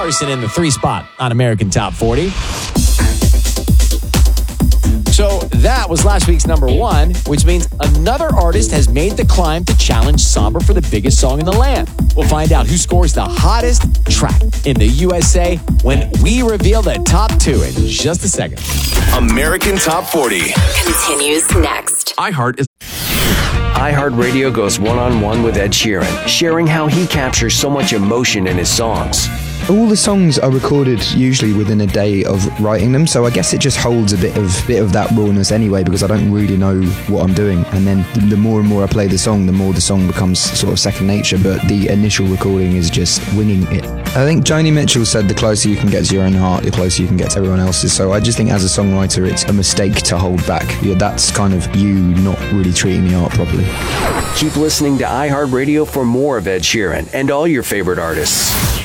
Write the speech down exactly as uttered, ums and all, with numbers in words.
Morrison in the three spot on American Top forty. So that was last week's number one, which means another artist has made the climb to challenge Somber for the biggest song in the land. We'll find out who scores the hottest track in the U S A when we reveal the top two in just a second. American Top forty continues next. iHeart is iHeartRadio goes one-on-one with Ed Sheeran, sharing how he captures so much emotion in his songs. All the songs are recorded usually within a day of writing them, so I guess it just holds a bit of bit of that rawness anyway, because I don't really know what I'm doing. And then the more and more I play the song, the more the song becomes sort of second nature, but the initial recording is just winging it. I think Joni Mitchell said the closer you can get to your own heart, the closer you can get to everyone else's. So I just think as a songwriter, it's a mistake to hold back. Yeah, that's kind of you not really treating the art properly. Keep listening to iHeartRadio for more of Ed Sheeran and all your favorite artists.